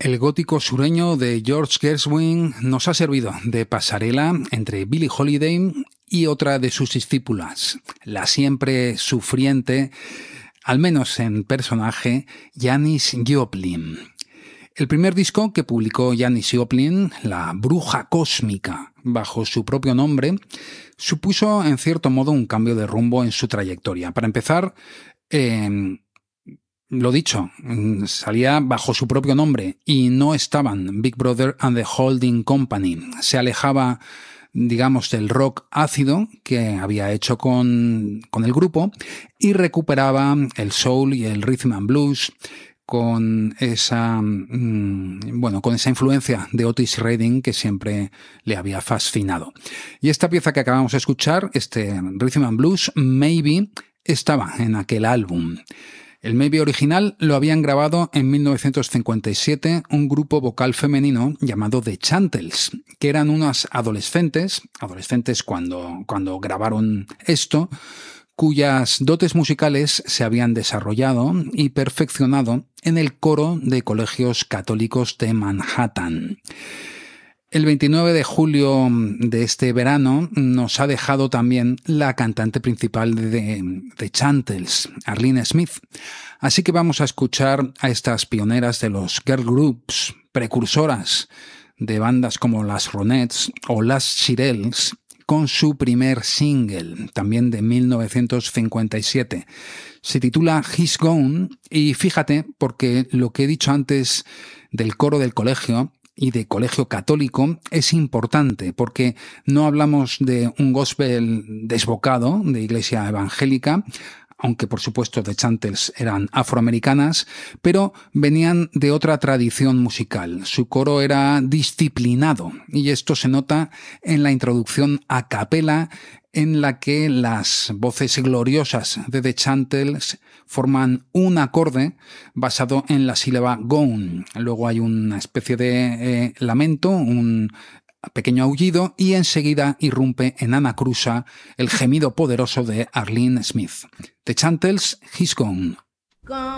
El gótico sureño de George Gershwin nos ha servido de pasarela entre Billie Holiday y otra de sus discípulas, la siempre sufriente, al menos en personaje, Janis Joplin. El primer disco que publicó Janis Joplin, La Bruja Cósmica, bajo su propio nombre, supuso en cierto modo un cambio de rumbo en su trayectoria. Para empezar, lo dicho, salía bajo su propio nombre y no estaban Big Brother and the Holding Company. Se alejaba, digamos, del rock ácido que había hecho con el grupo y recuperaba el soul y el rhythm and blues con esa influencia de Otis Redding que siempre le había fascinado. Y esta pieza que acabamos de escuchar, este rhythm and blues, Maybe, estaba en aquel álbum. El Maybe original lo habían grabado en 1957 un grupo vocal femenino llamado The Chantels, que eran unas adolescentes cuando grabaron esto, cuyas dotes musicales se habían desarrollado y perfeccionado en el coro de colegios católicos de Manhattan. El 29 de julio de este verano nos ha dejado también la cantante principal de Chantels, Arlene Smith. Así que vamos a escuchar a estas pioneras de los girl groups, precursoras de bandas como las Ronettes o las Shirelles, con su primer single, también de 1957. Se titula He's Gone y fíjate, porque lo que he dicho antes del coro del colegio y de colegio católico es importante, porque no hablamos de un gospel desbocado de iglesia evangélica, aunque por supuesto The Chantels eran afroamericanas, pero venían de otra tradición musical. Su coro era disciplinado y esto se nota en la introducción a capela en la que las voces gloriosas de The Chantels forman un acorde basado en la sílaba gone. Luego hay una especie de lamento, un pequeño aullido y enseguida irrumpe en anacrusa el gemido poderoso de Arlene Smith. The Chantels, He's Gone.